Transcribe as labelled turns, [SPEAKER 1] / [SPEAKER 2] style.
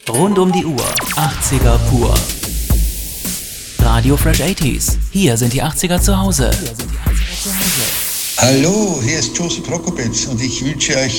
[SPEAKER 1] Rund um die Uhr 80er pur. Radio Fresh 80s. Hier sind die 80er zu Hause.
[SPEAKER 2] Hallo, hier ist Joseph Prokopetz und ich wünsche euch